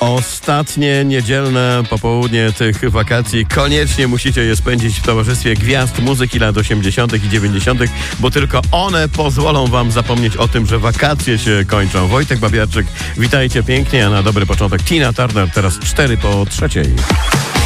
Ostatnie niedzielne popołudnie tych wakacji koniecznie musicie je spędzić w towarzystwie gwiazd muzyki lat 80. i 90., bo tylko one pozwolą wam zapomnieć o tym, że wakacje się kończą. Wojtek Babiarczyk, witajcie pięknie, a na dobry początek Tina Turner, teraz 4 po 3.